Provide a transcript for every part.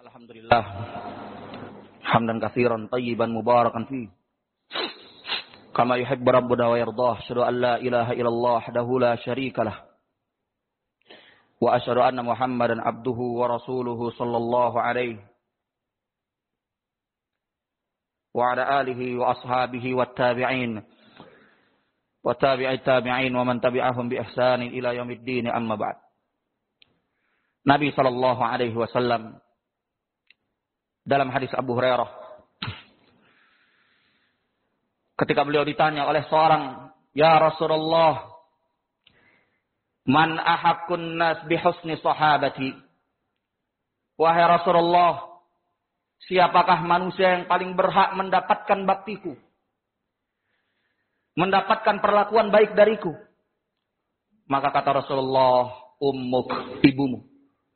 Alhamdulillah hamdan katsiran tayyiban mubarakan fi kama yuhibbu rabbuna wa yardah. Asyhadu an la ilaha illallah wahdahu la syarikalah wa asyhadu anna Muhammadan abduhu wa rasuluhu sallallahu alaihi wa ala alihi wa ashabihi wat tabi'in wa tabi'it tabi'in wa man tabi'ahum bi ihsanin ila yaumiddin, amma ba'd. Nabi sallallahu alaihi wasallam dalam hadis Abu Hurairah, ketika beliau ditanya oleh seorang, "Ya Rasulullah, man ahaqqun nas bi husni sahabati?" Wahai Rasulullah, siapakah manusia yang paling berhak mendapatkan baktiku, mendapatkan perlakuan baik dariku? Maka kata Rasulullah, ummuk, ibumu.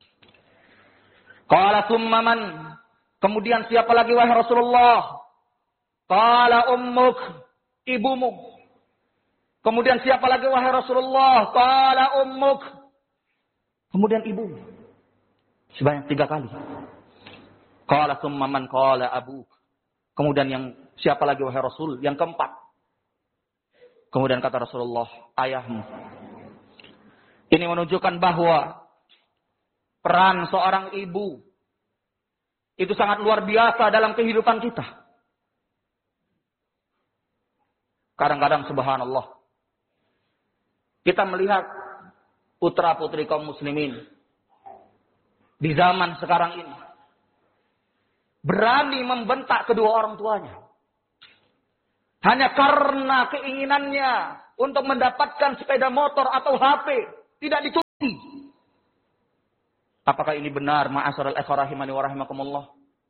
Qala thumma man? Kemudian siapa lagi wahai Rasulullah? Qala ummuk, ibumu. Kemudian siapa lagi wahai Rasulullah? Qala ummuk. Kemudian ibumu. Sebanyak 3 kali. Qala thumma man? Qala abuk. Kemudian yang siapa lagi wahai Rasul? Yang keempat. Kemudian kata Rasulullah, ayahmu. Ini menunjukkan bahwa peran seorang ibu itu sangat luar biasa dalam kehidupan kita. Kadang-kadang subhanallah, kita melihat putra-putri kaum muslimin di zaman sekarang ini berani membentak kedua orang tuanya. Hanya karena keinginannya untuk mendapatkan sepeda motor atau HP, tidak dituruti. Apakah ini benar, ma'asyaral ikhwah rahimani wa rahimakumullah?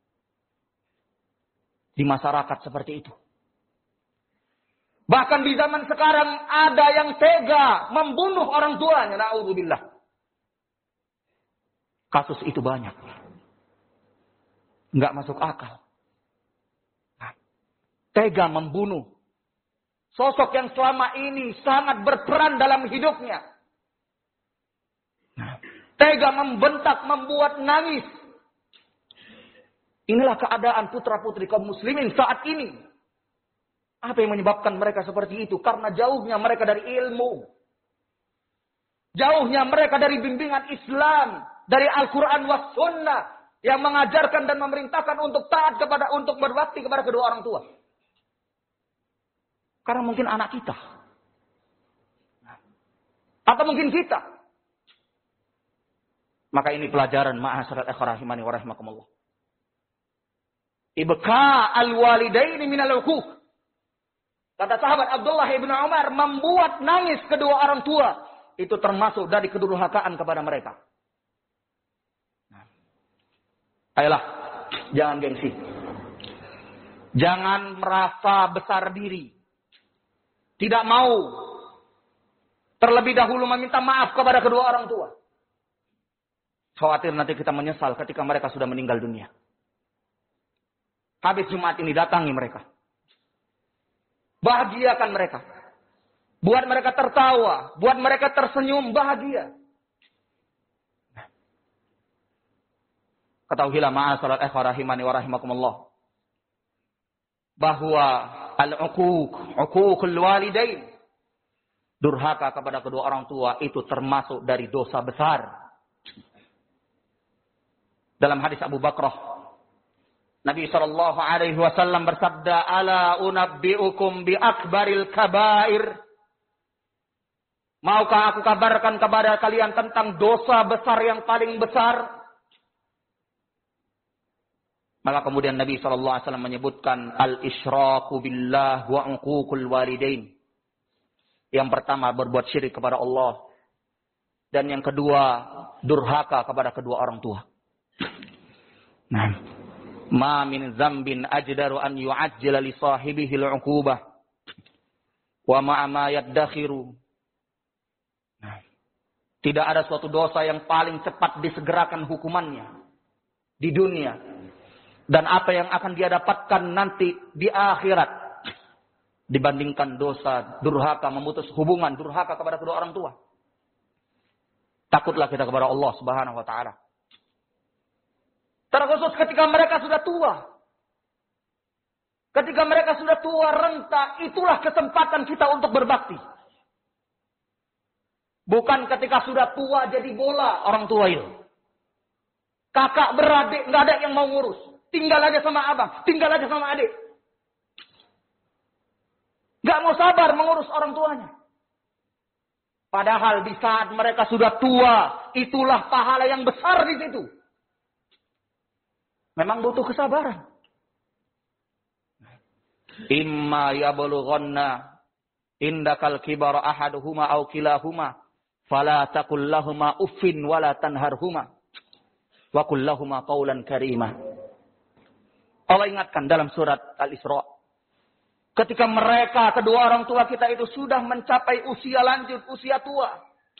Di masyarakat seperti itu. Bahkan di zaman sekarang ada yang tega membunuh orang tuanya, na'udzubillah. Kasus itu banyak. Enggak masuk akal. Tega membunuh sosok yang selama ini sangat berperan dalam hidupnya. Tega membentak, membuat nangis. Inilah keadaan putra-putri kaum muslimin saat ini. Apa yang menyebabkan mereka seperti itu? Karena jauhnya mereka dari ilmu. Jauhnya mereka dari bimbingan Islam. Dari Al-Quran was sunnah. Yang mengajarkan dan memerintahkan untuk taat kepada, untuk berbakti kepada kedua orang tua. Karena mungkin anak kita. Atau mungkin kita. Maka ini pelajaran ma'asyaral ikhwah rahimani wa rahimakumullah. Ibqa al-walidaini minal uquq. Kata sahabat Abdullah ibn Umar, membuat nangis kedua orang tua itu termasuk dari kedurhakaan kepada mereka. Ayolah, jangan gengsi. Jangan merasa besar diri. Tidak mau terlebih dahulu meminta maaf kepada kedua orang tua. Khawatir nanti kita menyesal ketika mereka sudah meninggal dunia. Habis Jumat ini datangi mereka. Bahagiakan mereka. Buat mereka tertawa. Buat mereka tersenyum bahagia. Ketahuilah ma'asyaral ikhwah rahimani wa rahimakumullah. Bahwa uququl walidain. Durhaka kepada kedua orang tua itu termasuk dari dosa besar. Dalam hadis Abu Bakrah, Nabi SAW bersabda, "Ala unabbi'ukum bi akbaril kabair." Maukah aku kabarkan kepada kalian tentang dosa besar yang paling besar? Maka kemudian Nabi SAW menyebutkan al-isyraku billah wa uququl walidain. Yang pertama, berbuat syirik kepada Allah. Dan yang kedua, durhaka kepada kedua orang tua. Nah, ma min dzambin ajdaru an yu'ajjila li sahibihi al-'uqubah wa ma yaddakhiru. Nah, tidak ada suatu dosa yang paling cepat disegerakan hukumannya di dunia dan apa yang akan dia dapatkan nanti di akhirat dibandingkan dosa durhaka, memutus hubungan durhaka kepada kedua orang tua. Takutlah kita kepada Allah Subhanahu wa taala. Terkhusus ketika mereka sudah tua. Ketika mereka sudah tua renta, itulah kesempatan kita untuk berbakti. Bukan ketika sudah tua jadi bola orang tua itu. Kakak beradik nggak ada yang mau ngurus. Tinggal aja sama abang, tinggal aja sama adik. Nggak mau sabar mengurus orang tuanya. Padahal di saat mereka sudah tua, itulah pahala yang besar di situ. Memang butuh kesabaran. Imma yablughanna indakal kibara ahaduhuma aw kilahuma fala taqul lahumā uffin wala tanharhuma wa qul lahumā qawlan karīmah. Allah ingatkan dalam surat Al-Isra. Ketika mereka, kedua orang tua kita itu sudah mencapai usia lanjut, usia tua.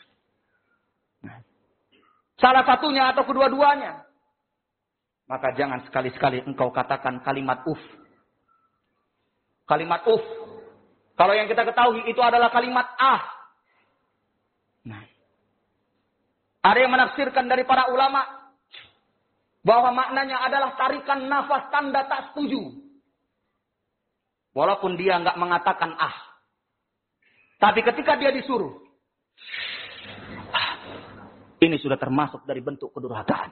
Salah satunya atau kedua-duanya. Maka jangan sekali-sekali engkau katakan kalimat uf. Kalimat uf. Kalau yang kita ketahui itu adalah kalimat ah. Nah. Ada yang menafsirkan dari para ulama bahwa maknanya adalah tarikan nafas tanda tak setuju. Walaupun dia nggak mengatakan ah. Tapi ketika dia disuruh. Ini sudah termasuk dari bentuk kedurhakaan.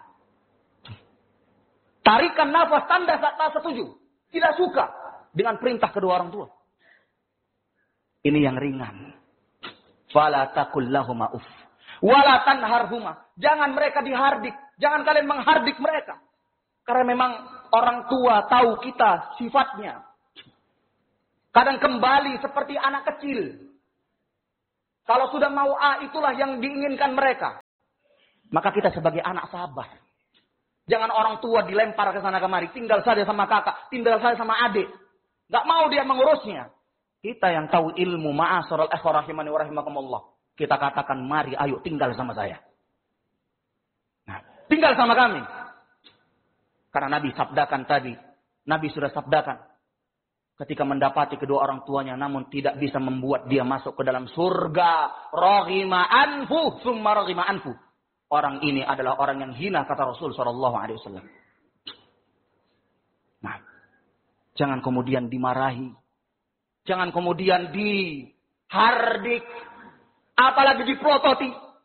Tarikan nafas tanda tak setuju. Tidak suka dengan perintah kedua orang tua. Ini yang ringan. Fala taqul lahumā uff. Wala tanharhuma. Jangan mereka dihardik. Jangan kalian menghardik mereka. Karena memang orang tua tahu kita sifatnya. Kadang kembali seperti anak kecil. Kalau sudah mau A, itulah yang diinginkan mereka. Maka kita sebagai anak sabar. Jangan orang tua dilempar ke sana kemari. Tinggal saja sama kakak. Tinggal saja sama adik. Gak mau dia mengurusnya. Kita yang tahu ilmu ma'asyiral ikhwah rahimani wa rahimakumullah. Kita katakan mari ayo tinggal sama saya. Nah, tinggal sama kami. Karena Nabi sabdakan tadi. Nabi sudah sabdakan. Ketika mendapati kedua orang tuanya namun tidak bisa membuat dia masuk ke dalam surga. Raghima anfu, summa raghima anfu. Orang ini adalah orang yang hina kata Rasul SAW. Nah, jangan kemudian dimarahi. Jangan kemudian dihardik. Apalagi diprototi.